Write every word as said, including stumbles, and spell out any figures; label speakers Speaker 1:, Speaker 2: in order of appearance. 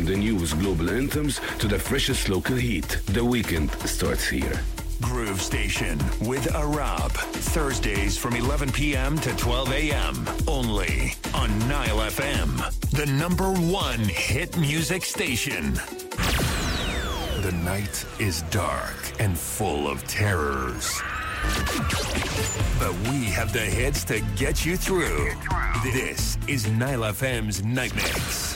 Speaker 1: the newest global anthems to the freshest local heat. The weekend starts here.
Speaker 2: Groove Station with Arab. Thursdays from eleven p.m. to twelve a.m. Only on Nile F M. The number one hit music station. The night is dark and full of terrors. But we have the hits to get you through. This is Nile F M's Night Mix.